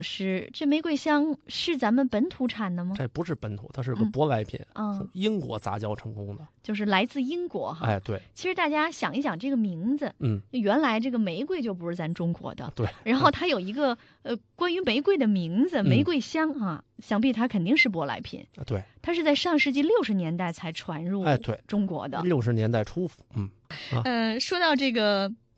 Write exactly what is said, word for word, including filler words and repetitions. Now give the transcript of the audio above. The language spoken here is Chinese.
是，这玫瑰香是咱们本土产的吗？ 这不是本土，它是个舶来品， 嗯， 从英国杂交成功的， 就是来自英国哈。 哎，对。 其实大家想一想这个名字， 嗯， 原来这个玫瑰就不是咱中国的， 对。 然后它有一个呃关于玫瑰的名字，玫瑰香啊，想必它肯定是舶来品。 对， 它是在上世纪六十年代才传入哎对中国的， 六十年代初，嗯， 嗯、呃，说到这个。